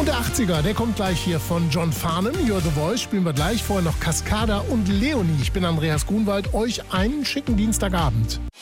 Und der 80er, der kommt gleich hier von John Farnham. You're the Voice spielen wir gleich. Vorher noch Cascada und Leonie. Ich bin Andreas Grunwald. Euch einen schicken Dienstagabend.